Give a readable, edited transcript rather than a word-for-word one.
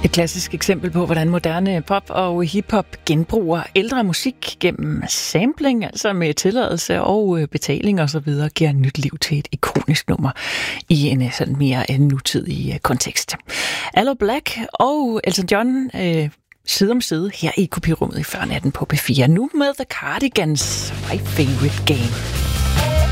Et klassisk eksempel på, hvordan moderne pop og hiphop genbruger ældre musik gennem sampling, altså med tilladelse og betaling osv., giver nyt liv til et ikonisk nummer i en sådan mere nutidig kontekst. Aloe Black og Elton John side om side her i Kopirummet i Førnatten på P4. Nu med The Cardigans, My Favorite Game.